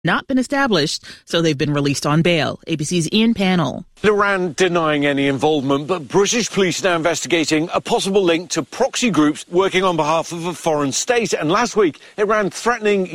not been established, so they've been released on bail. ABC's Ian Pannell. Iran denying any involvement, but British police now investigating a possible link to proxy groups working on behalf of a foreign state. And last week, Iran threatening